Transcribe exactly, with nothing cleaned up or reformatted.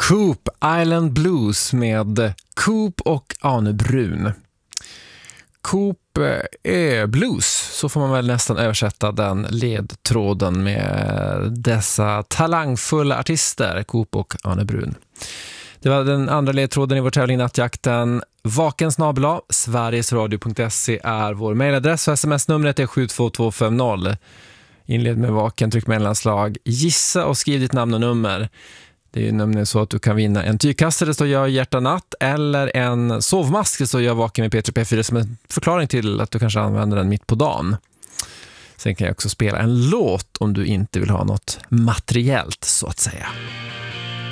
Coop Island Blues med Coop och Arne Brun. Coop är blues, så får man väl nästan översätta den ledtråden med dessa talangfulla artister, Coop och Arne Brun. Det var den andra ledtråden i vår tävling Nattjakten. Vaken snabel-a sverigesradio punkt se är vår mejladress och sms-numret är sju två två fem noll. Inled med vaken, tryck mellanslag, gissa och skriv ditt namn och nummer. Det är ju nämligen så att du kan vinna en tygkasse, det står jag hjärta natt, eller en sovmask, det står jag vaken med P tre P fyra, som en förklaring till att du kanske använder den mitt på dagen. Sen kan jag också spela en låt om du inte vill ha något materiellt så att säga.